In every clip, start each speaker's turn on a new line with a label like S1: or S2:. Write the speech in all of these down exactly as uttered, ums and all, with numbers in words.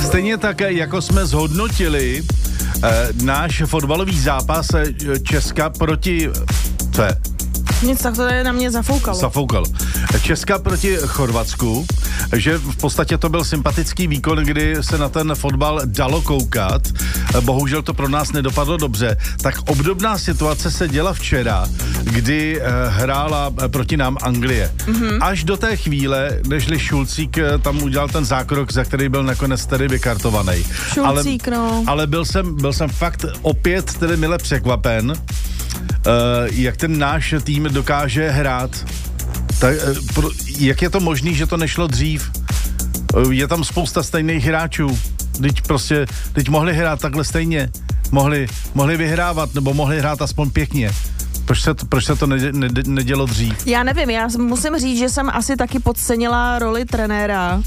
S1: Stejně tak, jako jsme zhodnotili eh, náš fotbalový zápas Česka proti... Co je?
S2: Nic, tak to je na mě zafoukalo.
S1: Zafoukalo. Česka proti Chorvatsku, že v podstatě to byl sympatický výkon, kdy se na ten fotbal dalo koukat. Bohužel to pro nás nedopadlo dobře. Tak obdobná situace se děla včera, kdy hrála proti nám Anglie. Mm-hmm. Až do té chvíle, nežli Šulcík tam udělal ten zákrok, za který byl nakonec tedy vykartovaný.
S2: Šulcík,
S1: ale,
S2: no.
S1: Ale byl jsem, byl jsem fakt opět tedy mile překvapen, Uh, jak ten náš tým dokáže hrát. Tak, uh, pro, jak je to možný, že to nešlo dřív? Uh, je tam spousta stejných hráčů. Teď prostě, teď mohli hrát takhle stejně. Mohli, mohli vyhrávat, nebo mohli hrát aspoň pěkně. Proč se to, proč se to ne, ne, nedělo dřív?
S2: Já nevím, já musím říct, že jsem asi taky podcenila roli trenéra.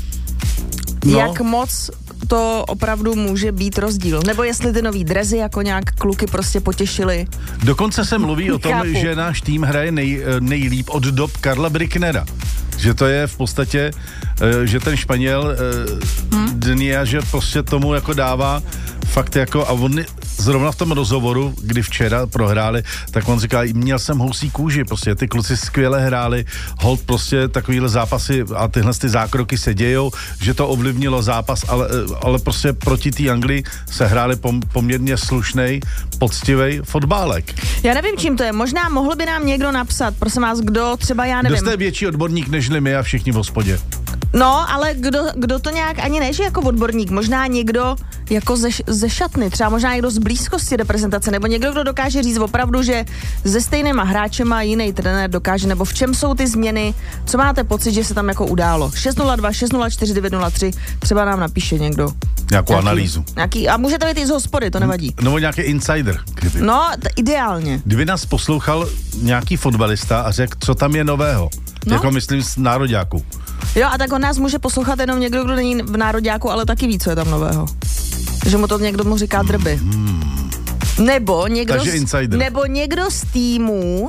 S2: No. Jak moc to opravdu může být rozdíl. Nebo jestli ty nový drezy jako nějak kluky prostě potěšily.
S1: Dokonce se mluví o tom,
S2: Chápu.
S1: že náš tým hraje nej, nejlíp od dob Karla Bricknera. Že to je v podstatě, že ten Španěl hmm? Dnia, že prostě tomu jako dává fakt jako, a on zrovna v tom rozhovoru, kdy včera prohráli, tak on říká, měl jsem housí kůži, prostě ty kluci skvěle hráli, hold prostě takovýhle zápasy a tyhle ty zákroky se dějou, že to ovlivnilo zápas, ale, ale prostě proti té Anglii se hráli pom, poměrně slušnej, poctivej fotbálek.
S2: Já nevím, čím to je, možná mohl by nám někdo napsat, prosím vás, kdo třeba, já nevím.
S1: Kdo jste větší odborník nežli my a všichni v hospodě.
S2: No, ale kdo, kdo to nějak ani neží jako odborník, možná někdo jako ze, ze šatny, třeba možná někdo z blízkosti reprezentace, nebo někdo, kdo dokáže říct opravdu, že se stejnýma hráčema jiný trenér dokáže, nebo v čem jsou ty změny, co máte pocit, že se tam jako událo. šest nula dva šest nula čtyři devět nula tři, třeba nám napíše někdo.
S1: Nějakou
S2: nějaký,
S1: analýzu.
S2: Nějaký, a může to být i z hospody, to nevadí.
S1: No, nějaký insider. Kdyby.
S2: No, t- ideálně.
S1: Kdyby nás poslouchal nějaký fotbalista a řekl, co tam je nového. No? Jako myslím z nároďáku.
S2: Jo, a tak on nás může poslouchat jenom někdo, kdo není v nároďáku, ale taky ví, co je tam nového. Že mu to někdo mu říká drby. Hmm. Nebo někdo z, nebo někdo z týmu,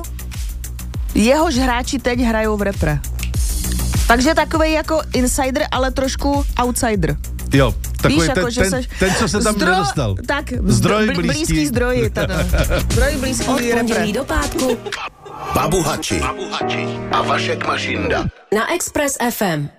S2: jehož hráči teď hrajou v repre. Takže takovej jako insider, ale trošku outsider.
S1: Jo, takový
S2: Víš,
S1: ten,
S2: jako,
S1: ten,
S2: seš,
S1: ten, co se tam
S2: zdro,
S1: nedostal.
S2: Tak,
S1: zdroj
S2: bl-
S1: blízký.
S2: blízký zdroj. Tada. Zdroj blízký
S3: Od
S2: repre.
S3: pondělí do pátku.
S4: Babu Hači a Vašek Mašinda
S3: Na Express ef em.